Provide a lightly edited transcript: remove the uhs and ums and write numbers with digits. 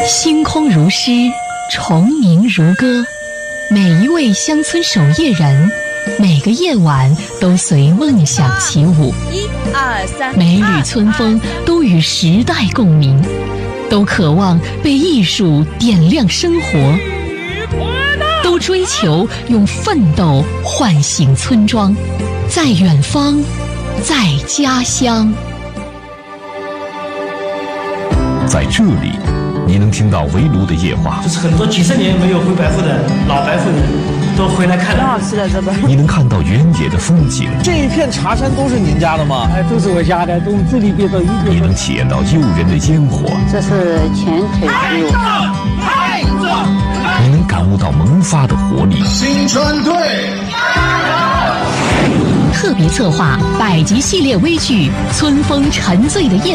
星空如诗，虫鸣如歌，每一位乡村守夜人，每个夜晚都随梦想起舞。 1、2、3， 每缕春风都与时代共鸣，都渴望被艺术点亮生活，都追求用奋斗唤醒村庄，在远方，在家乡。 在这里，你能听到围炉的夜话， 就是很多几十年没有回白户的老白户人都回来看了。 很好吃的这个。 你能看到原野的风景， 这一片茶山都是您家的吗？ 都是我家的，都这里边都一边。 你能体验到诱人的烟火， 这是前腿肉。 你能感悟到萌发的活力。 新川队特别策划百集系列微剧《春风沉醉的夜》。